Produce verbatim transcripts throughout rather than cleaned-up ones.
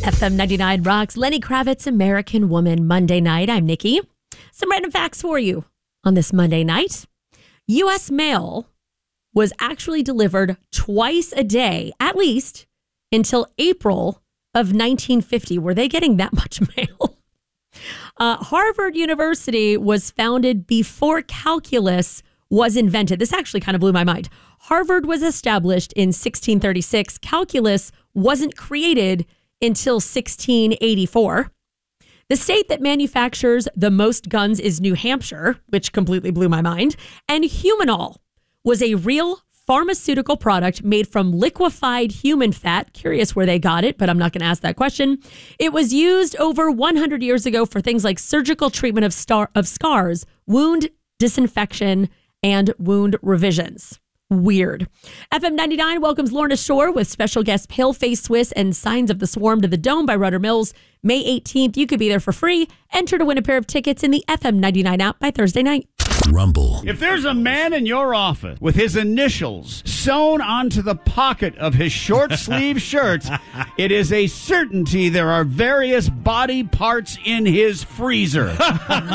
F M ninety-nine rocks. Lenny Kravitz, American Woman, Monday night. I'm Nikki. Some random facts for you on this Monday night. U S mail was actually delivered twice a day, at least until April of nineteen fifty. Were they getting that much mail? Uh, Harvard University was founded before calculus was invented. This actually kind of blew my mind. Harvard was established in sixteen thirty-six. Calculus wasn't created until sixteen eighty-four. The state that manufactures the most guns is New Hampshire, which completely blew my mind. And Humanol was a real pharmaceutical product made from liquefied human fat. Curious where they got it, but I'm not going to ask that question. It was used over one hundred years ago for things like surgical treatment of, star- of scars, wound disinfection, and wound revisions. Weird. F M ninety-nine welcomes Lorna Shore with special guest Paleface Swiss and Signs of the Swarm to the Dome by Rudder Mills. May eighteenth, you could be there for free. Enter to win a pair of tickets in the F M ninety-nine app by Thursday night. Rumble. If there's a man in your office with his initials sewn onto the pocket of his short sleeve shirt, it is a certainty there are various body parts in his freezer. There.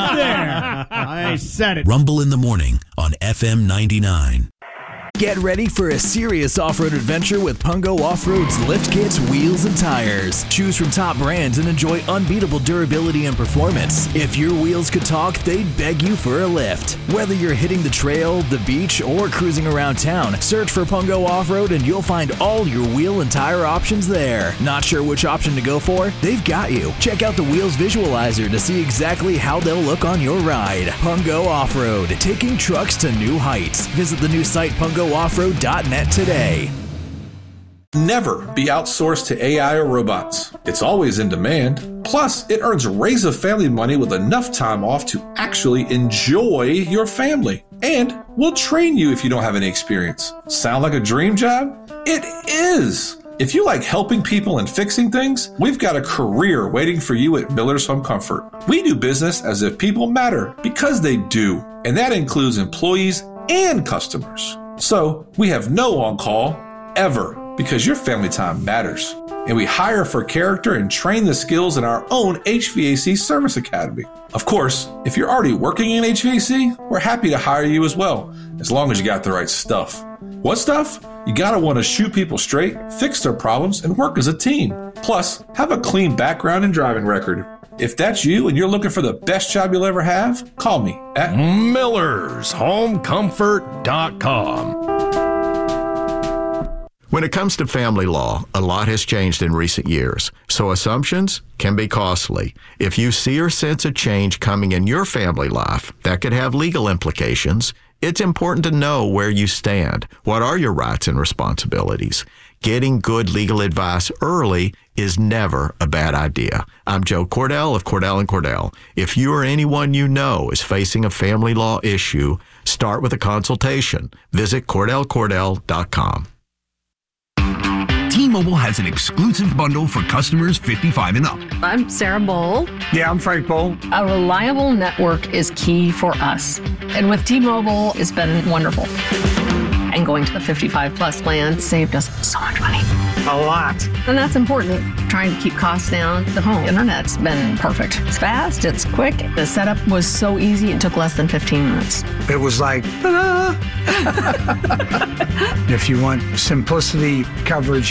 I said it. Rumble in the morning on F M ninety-nine. Get ready for a serious off-road adventure with Pungo Off-Road's lift kits, wheels, and tires. Choose from top brands and enjoy unbeatable durability and performance. If your wheels could talk, they'd beg you for a lift. Whether you're hitting the trail, the beach, or cruising around town, search for Pungo Off-Road and you'll find all your wheel and tire options there. Not sure which option to go for? They've got you. Check out the Wheels Visualizer to see exactly how they'll look on your ride. Pungo Off-Road, taking trucks to new heights. Visit the new site pungo off road dot net today. Never be outsourced to A I or robots. It's always in demand. Plus, it earns raise of family money with enough time off to actually enjoy your family. And we'll train you if you don't have any experience. Sound like a dream job? It is! If you like helping people and fixing things, we've got a career waiting for you at Miller's Home Comfort. We do business as if people matter, because they do. And that includes employees and customers. So we have no on-call ever, because your family time matters. And we hire for character and train the skills in our own H V A C Service Academy. Of course, if you're already working in H V A C, we're happy to hire you as well, as long as you got the right stuff. What stuff? You gotta want to shoot people straight, fix their problems, and work as a team. Plus, have a clean background and driving record. If that's you and you're looking for the best job you'll ever have, call me at Millers Home Comfort dot com. When it comes to family law, a lot has changed in recent years, so assumptions can be costly. If you see or sense a change coming in your family life that could have legal implications, it's important to know where you stand. What are your rights and responsibilities? Getting good legal advice early is never a bad idea. I'm Joe Cordell of Cordell and Cordell. If you or anyone you know is facing a family law issue, start with a consultation. Visit Cordell Cordell dot com. T-Mobile has an exclusive bundle for customers fifty-five and up. I'm Sarah Bowl. Yeah, I'm Frank Bowl. A reliable network is key for us. And with T-Mobile, it's been wonderful. And going to the fifty-five plus plan saved us so much money. A lot. And that's important. Trying to keep costs down. The home internet's been perfect. It's fast, it's quick. The setup was so easy, it took less than fifteen minutes. It was like, ta-da! If you want simplicity, coverage,